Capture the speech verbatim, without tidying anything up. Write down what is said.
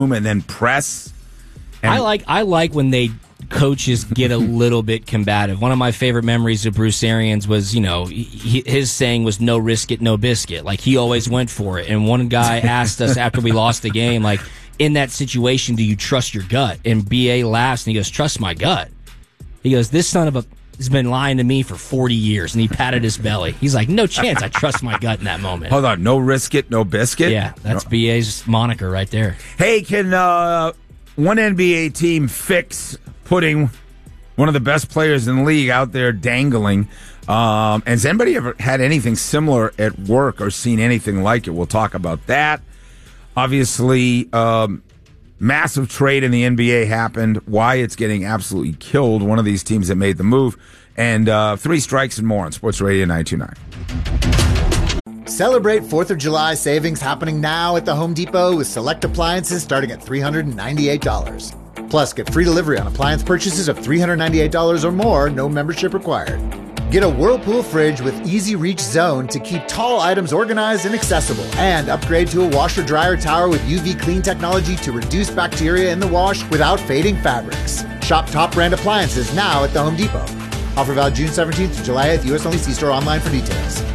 and then press. And I like I like when they coaches get a little bit combative. One of my favorite memories of Bruce Arians was, you know, he, his saying was "no risk it, no biscuit." Like he always went for it. And one guy asked us after we lost the game, like, in that situation, do you trust your gut? And B A laughs and he goes, "Trust my gut." He goes, "This son of a has been lying to me for forty years," and he patted his belly. He's like, "No chance. I trust my gut in that moment." Hold on, no risk it, no biscuit. Yeah, that's no. B A's moniker right there. Hey, can uh, one N B A team fix putting one of the best players in the league out there dangling? Um, has anybody ever had anything similar at work or seen anything like it? We'll talk about that. Obviously, um, massive trade in the N B A happened. Why it's getting absolutely killed. One of these teams that made the move. And uh, three strikes and more on Sports Radio nine two nine. Celebrate fourth of July savings happening now at the Home Depot with select appliances starting at three hundred ninety-eight dollars. Plus, get free delivery on appliance purchases of three hundred ninety-eight dollars or more, no membership required. Get a Whirlpool fridge with Easy Reach Zone to keep tall items organized and accessible. And upgrade to a washer-dryer tower with U V clean technology to reduce bacteria in the wash without fading fabrics. Shop top brand appliances now at the Home Depot. Offer valid June seventeenth to July eighth, U S only. See store online for details.